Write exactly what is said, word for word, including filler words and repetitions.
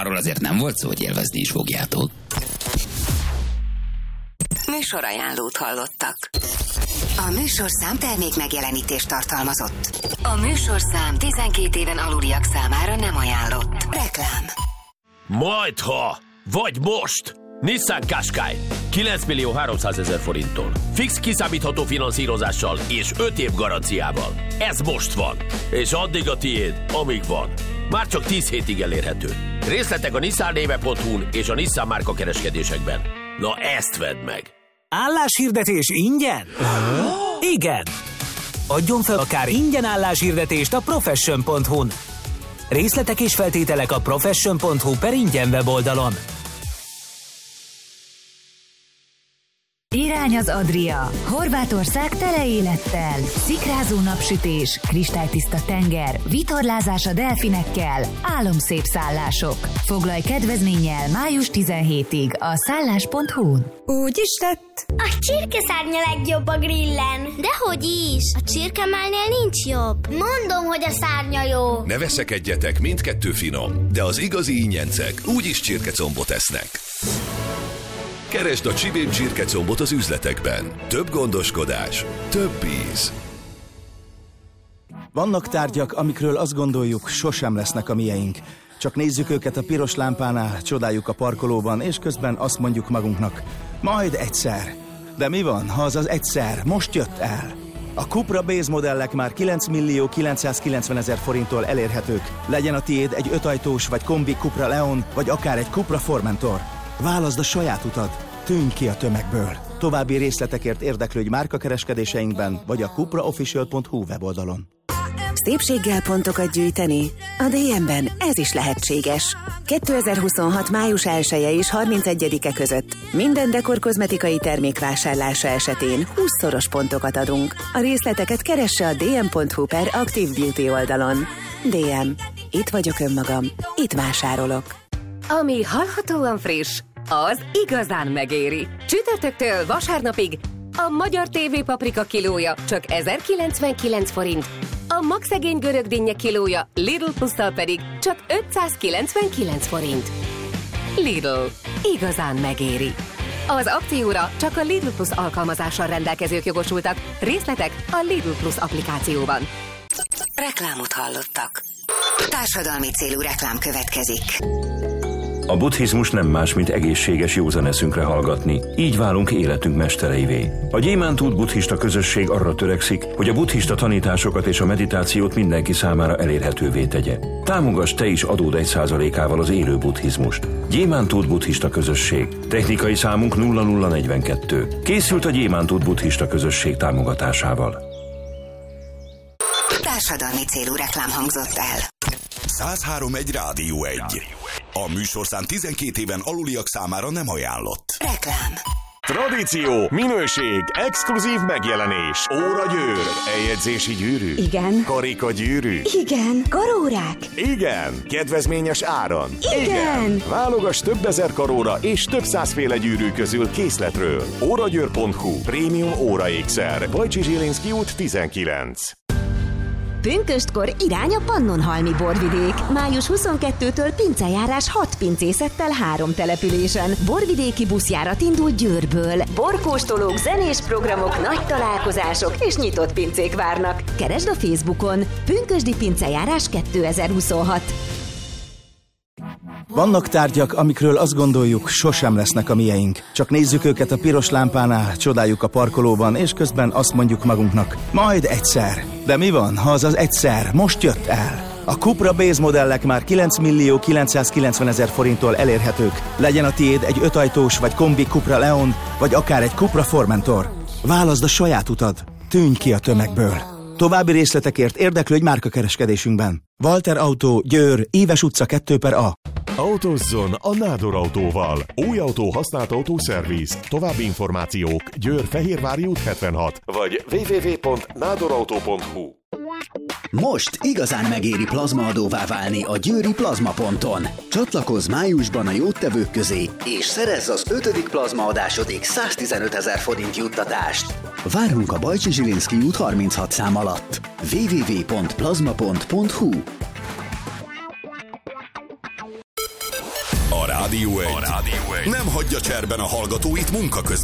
Arról azért nem volt szó, hogy élvezni is fogjátok. Műsorajánlót hallottak. A műsorszám termék megjelenítést tartalmazott. A műsorszám tizenkét éven aluliak számára nem ajánlott. Reklám. Majdha, vagy most! Nissan Qashqai kilenc millió háromszázezer forinttól. Fix kiszámítható finanszírozással és öt év garanciával. Ez most van. És addig a tiéd, amíg van. Már csak tíz hétig elérhető. Részletek a nissan néve pont hu-n és a Nissan márka kereskedésekben. Na ezt vedd meg! Álláshirdetés ingyen? Igen! Adjon fel akár ingyen álláshirdetést a profession pont hu-n. Részletek és feltételek a profession pont hu per ingyen weboldalon. Irány az Adria. Horvátország tele élettel. Szikrázó napsütés, kristálytiszta tenger, vitorlázás a delfinekkel, álomszép szállások. Foglalj kedvezménnyel május tizenhetedikéig a szállás pont hu-n. Úgy is tett. A csirkeszárnya legjobb a grillen. Dehogy is. A csirkemálnél nincs jobb. Mondom, hogy a szárnya jó. Ne veszekedjetek, mindkettő finom, de az igazi ingyencek úgyis csirkecombot esznek. Keresd a Csibém csirkecombot az üzletekben. Több gondoskodás, több íz. Vannak tárgyak, amikről azt gondoljuk, sosem lesznek a mieink. Csak nézzük őket a piros lámpánál, csodáljuk a parkolóban, és közben azt mondjuk magunknak, majd egyszer. De mi van, ha az az egyszer most jött el? A Cupra Base modellek már kilenc millió kilencszázkilencvenezer forinttól elérhetők. Legyen a tiéd egy ötajtós vagy kombi Cupra Leon, vagy akár egy Cupra Formentor. Válaszd a saját utad, tűnj ki a tömegből. További részletekért érdeklődj márkakereskedéseinkben, vagy a cupra official pont hu weboldalon. Szépséggel pontokat gyűjteni? A dé em-ben ez is lehetséges. kétezer-huszonhat május elseje és harmincegyedike között minden dekor kozmetikai termék vásárlása esetén húszszoros pontokat adunk. A részleteket keresse a dé em pont hu per Active Beauty oldalon. dé em. Itt vagyok önmagam. Itt vásárolok. Ami hallhatóan friss, az igazán megéri. Csütörtöktől vasárnapig a magyar té vé paprika kilója csak ezerkilencvenkilenc forint, a magszegény görög dinnye kilója Lidl plusszal pedig csak ötszázkilencvenkilenc forint. Lidl. Igazán megéri. Az akcióra csak a Lidl Plus alkalmazással rendelkezők jogosultak. Részletek a Lidl Plus applikációban. Reklámot hallottak. Társadalmi célú reklám következik. A buddhizmus nem más, mint egészséges józan eszünkre hallgatni. Így válunk életünk mestereivé. A Gyémántút buddhista közösség arra törekszik, hogy a buddhista tanításokat és a meditációt mindenki számára elérhetővé tegye. Támogass te is adód egy százalékával az élő buddhizmust. Gyémántút buddhista közösség. Technikai számunk nulla nulla negyvenkettő. Készült a Gyémántút buddhista közösség támogatásával. Társadalmi célú reklám hangzott el. száz három egy Rádió egy. A műsorszám tizenkét éven aluliak számára nem ajánlott. Reklám. Tradíció, minőség, exkluzív megjelenés. Óragyőr, eljegyzési gyűrű. Igen. Karika gyűrű. Igen. Karórák. Igen. Kedvezményes áron. Igen. Igen. Válogass több ezer karóra és több százféle gyűrű közül készletről. óragyőr pont hu. Prémium óraékszer. Bajcsi Zsilinszky út tizenkilenc. Pünköstkor irány a Pannonhalmi borvidék. május huszonkettedikétől pincejárás hat pincészettel három településen. Borvidéki buszjárat indul Győrből. Borkóstolók, zenés programok, nagy találkozások és nyitott pincék várnak. Keresd a Facebookon. Pünkösdi pincejárás kétezer-huszonhat. Vannak tárgyak, amikről azt gondoljuk, sosem lesznek a mieink. Csak nézzük őket a piros lámpánál, csodáljuk a parkolóban, és közben azt mondjuk magunknak, majd egyszer. De mi van, ha az az egyszer most jött el? A Cupra Base modellek már kilenc millió kilencszázkilencvenezer forinttól elérhetők. Legyen a tiéd egy ötajtós vagy kombi Cupra Leon, vagy akár egy Cupra Formentor. Válaszd a saját utad, tűnj ki a tömegből. További részletekért érdeklődj márkakereskedésünkben. Walter Autó, Győr, Éves utca kettő per A. Autózzon a Nádor Autóval. Új autó, használt autószerviz. További információk Győr Fehérvári út hetvenhat, vagy double-u double-u double-u pont nádorautó pont hu. Most igazán megéri plazmaadóvá válni a győri plazmaponton. Csatlakozz májusban a jóttevők közé, és szerezz az ötödik plazmaadásodig száztizenötezer forint juttatást. Várunk a Bajcsi Zsilinszky út harminchat szám alatt. double-u double-u double-u pont plazmapont pont hu. Rádió egy. A Rádió egy Nem hagyja cserben a hallgatóit munka közben.